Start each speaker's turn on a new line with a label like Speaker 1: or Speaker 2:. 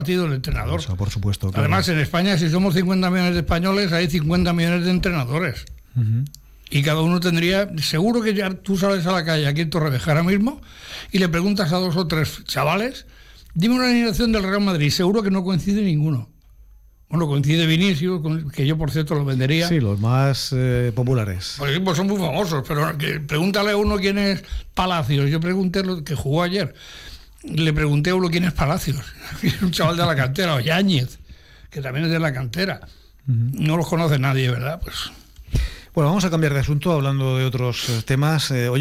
Speaker 1: partido el entrenador.
Speaker 2: Eso, por supuesto. Claro.
Speaker 1: Además, en España, si somos 50 millones de españoles, hay 50 millones de entrenadores. Uh-huh. Y cada uno tendría... Seguro que ya tú sales a la calle aquí en Torrevieja ahora mismo y le preguntas a 2 o 3 chavales, dime una alineación del Real Madrid, seguro que no coincide ninguno. Bueno, coincide Vinicius, que yo por cierto lo vendería.
Speaker 2: Sí, los más populares.
Speaker 1: Por ejemplo, son muy famosos, pero pregúntale a uno quién es Palacios. Yo pregunté lo que jugó ayer. Le pregunté a uno quién es Palacios. Es un chaval de la cantera, o Yáñez, que también es de la cantera. Uh-huh. No los conoce nadie, ¿verdad? Pues...
Speaker 2: Bueno, vamos a cambiar de asunto hablando de otros temas. Oye,